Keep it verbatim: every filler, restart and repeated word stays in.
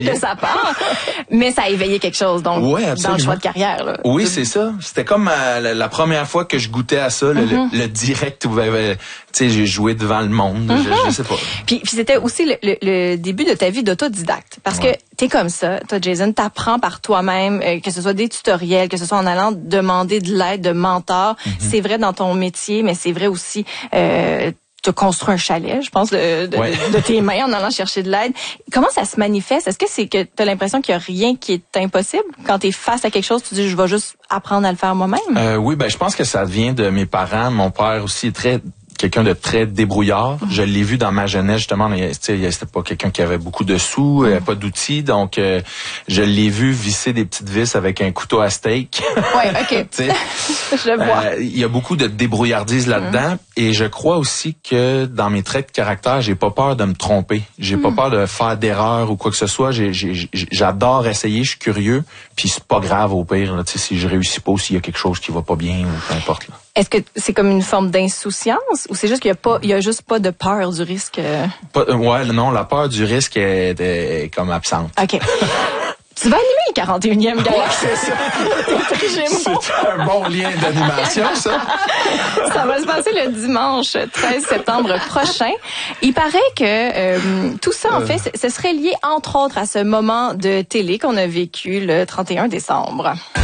que ça part, mais ça a éveillé quelque chose donc ouais, dans le choix de carrière. Là. Oui, c'est ça. C'était comme euh, la, la première fois que je goûtais à ça, le, mm-hmm. le, le direct où euh, tu sais, j'ai joué devant le monde, mm-hmm. je, je sais pas. Puis, puis c'était aussi le, le, le début de ta vie d'autodidacte, parce ouais. que t'es comme ça, toi Jason, t'apprends par toi-même, euh, que ce soit des tutoriels, que ce soit en allant demander de l'aide de mentors. Mm-hmm. C'est vrai dans ton métier, mais c'est vrai aussi. Euh, tu as construit un chalet, je pense, de, de, ouais. de tes mains en allant chercher de l'aide. Comment ça se manifeste? Est-ce que c'est que tu as l'impression qu'il n'y a rien qui est impossible? Quand tu es face à quelque chose, tu dis, je vais juste apprendre à le faire moi-même? Euh, oui, ben je pense que ça vient de mes parents. Mon père aussi est très... quelqu'un de très débrouillard. Mm-hmm. Je l'ai vu dans ma jeunesse, justement. C'était pas quelqu'un qui avait beaucoup de sous, mm-hmm. pas d'outils. Donc, euh, je l'ai vu visser des petites vis avec un couteau à steak. Oui, OK. Je vois. Il euh, y a beaucoup de débrouillardise là-dedans. Mm-hmm. Et je crois aussi que dans mes traits de caractère, j'ai pas peur de me tromper. J'ai mm-hmm. pas peur de faire d'erreurs ou quoi que ce soit. J'ai, j'ai, j'adore essayer, je suis curieux. Puis c'est pas grave au pire, là, si je réussis pas ou s'il y a quelque chose qui va pas bien ou peu importe. Là. Est-ce que c'est comme une forme d'insouciance ou c'est juste qu'il y a pas, il y a juste pas de peur du risque? Pas, ouais, non, la peur du risque est, est, est comme absente. OK. Tu vas animer le quarante et unième Galaxie. Ouais, c'est ça. C'est un bon lien d'animation, ça. Ça va se passer le dimanche treize septembre prochain. Il paraît que euh, tout ça, en fait, ce serait lié, entre autres, à ce moment de télé qu'on a vécu le trente et un décembre.